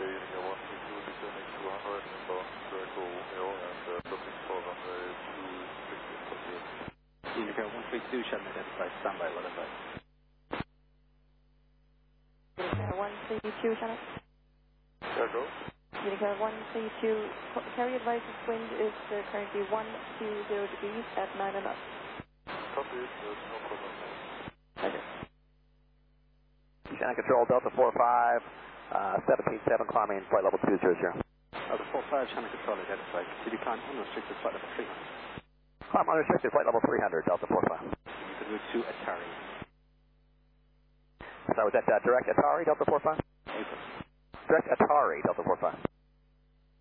Unique 132, descending 200, inbound direct to Romeo, and traffic for runway 26 Unique 132, Shannon identified, standby, well advised. Unique 132, Shannon. There goes. Unique 132, carry advices, wind is currently 120 degrees at 9 knots. Copy, there's no problem. Pleasure. Shannon Control, Delta 45, 177, climbing flight level 200. Delta 45, Shannon Control identified. Continue climb unrestricted, flight level 300. Climb unrestricted, flight level 300, Delta 45. You can move to Atari. So was that direct Atari, Delta 45? April. Direct Atari, Delta 45.